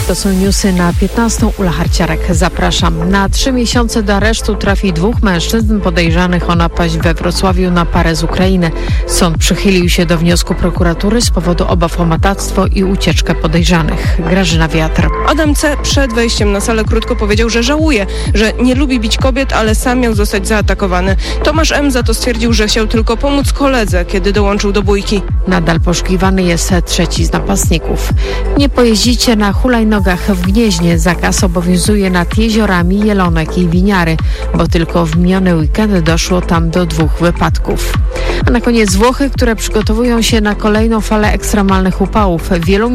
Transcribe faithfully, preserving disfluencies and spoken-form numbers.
To są newsy na piętnastą. Ula Harciarek. Zapraszam. Na trzy miesiące do aresztu trafi dwóch mężczyzn podejrzanych o napaść we Wrocławiu na parę z Ukrainy. Sąd przychylił się do wniosku prokuratury z powodu obaw o matactwo i ucieczkę podejrzanych. Grażyna Wiatr. Adam C. przed wejściem na salę krótko powiedział, że żałuje, że nie lubi bić kobiet, ale sam miał zostać zaatakowany. Tomasz M. za to stwierdził, że chciał tylko pomóc koledze, kiedy dołączył do bójki. Nadal poszukiwany jest trzeci z napastników. Nie pojeździcie na hulajnogach w Gnieźnie. Zakaz obowiązuje nad jeziorami Jelonek i Winiary, bo tylko w miniony weekend doszło tam do dwóch wypadków. A na koniec Włochy, które przygotowują się na kolejną falę ekstremalnych upałów. Wielu